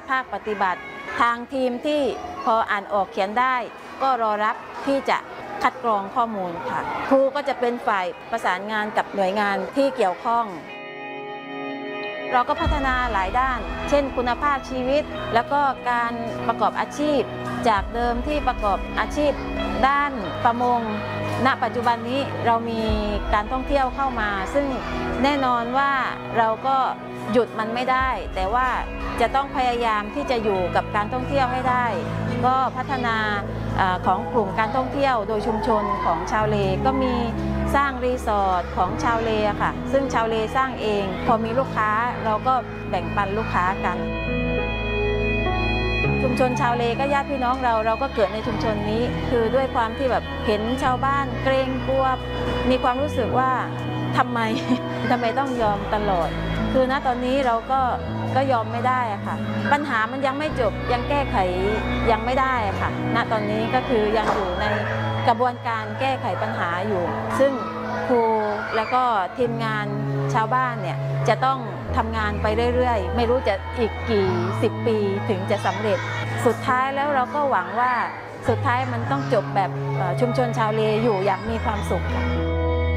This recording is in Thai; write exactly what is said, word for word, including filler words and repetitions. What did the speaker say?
ภาคปฏิบัติทางทีมที่พออ่านออกเขียนได้ก็รอรับที่จะคัดกรองข้อมูลค่ะครูก็จะเป็นฝ่ายประสานงานกับหน่วยงานที่เกี่ยวข้องเราก็พัฒนาหลายด้านเช่นคุณภาพชีวิตแล้วก็การประกอบอาชีพจากเดิมที่ประกอบอาชีพด้านประมงณปัจจุบันนี้เรามีการท่องเที่ยวเข้ามาซึ่งแน่นอนว่าเราก็หยุดมันไม่ได้แต่ว่าจะต้องพยายามที่จะอยู่กับการท่องเที่ยวให้ได้ก็พัฒนาของกลุ่มการท่องเที่ยวโดยชุมชนของชาวเลก็มีสร้างรีสอร์ทของชาวเลค่ะซึ่งชาวเลสร้างเองพอมีลูกค้าเราก็แบ่งปันลูกค้ากันชุมชนชาวเลก็ญาติพี่น้องเราเราก็เกิดในชุมชนนี้คือด้วยความที่แบบเห็นชาวบ้านเกรงกลัวมีความรู้สึกว่าทำไมทำไมต้องยอมตลอดคือณตอนนี้เราก็ก็ยอมไม่ได้ค่ะปัญหามันยังไม่จบยังแก้ไขยังไม่ได้ค่ะณตอนนี้ก็คือยังอยู่ในกระบวนการแก้ไขปัญหาอยู่ซึ่งครูแล้วก็ทีมงานชาวบ้านเนี่ยจะต้องทำงานไปเรื่อยๆไม่รู้จะอีกกี่สิบปีถึงจะสำเร็จสุดท้ายแล้วเราก็หวังว่าสุดท้ายมันต้องจบแบบชุมชนชาวเลอยู่อย่างมีความสุขค่ะ